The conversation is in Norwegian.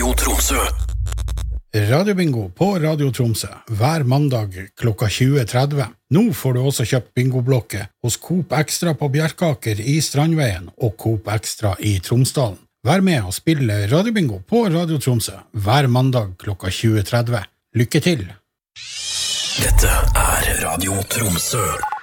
Radio Tromsø. Radiobingo på Radio Tromsø hver mandag klokka 20.30. Nå får du også kjøpt bingoblokke hos Coop Extra på Bjerkaker i Strandveien og Coop Extra i Tromsdalen. Vær med og spille Radiobingo på Radio Tromsø hver mandag klokka 20.30. Lykke til! Dette er Radio Tromsø.